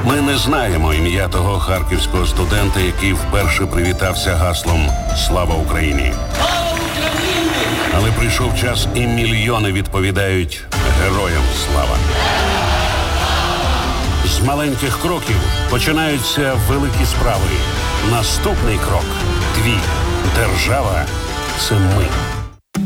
Ми не знаємо ім'я того харківського студента, який вперше привітався гаслом «Слава Україні!». Але прийшов час, і мільйони відповідають «Героям слава!». З маленьких кроків починаються великі справи. Наступний крок – твій. Держава – це ми.